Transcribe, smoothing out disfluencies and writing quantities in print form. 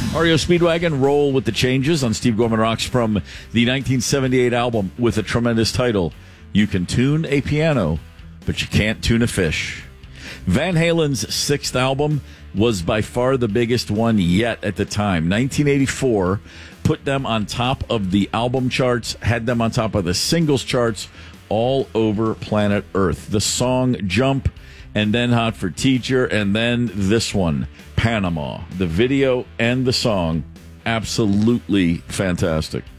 REO Speedwagon, Roll with the Changes on Steve Gorman Rocks from the 1978 album with a tremendous title, You Can Tune a Piano, but You Can't Tune a Fish. Van Halen's sixth album was by far the biggest one yet at the time. 1984 put them on top of the album charts, had them on top of the singles charts all over planet Earth. The song Jump, and then Hot for Teacher, and then this one, Panama. The video and the song, absolutely fantastic.